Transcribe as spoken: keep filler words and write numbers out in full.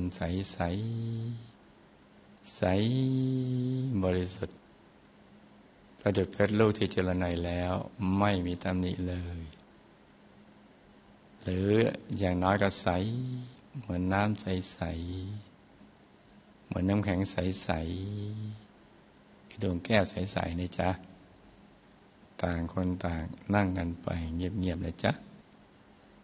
ใสใสใสบริสุทธิ์ประดุจเพชรลูกที่เจริญในแล้วไม่มีตำหนิเลยหรืออย่างน้อยก็ใสเหมือนน้ำใสๆเหมือนน้ำแข็งใสๆดวงแก้วใสๆนะจ๊ะต่างคนต่างนั่งกันไปเงียบๆนะจ๊ะ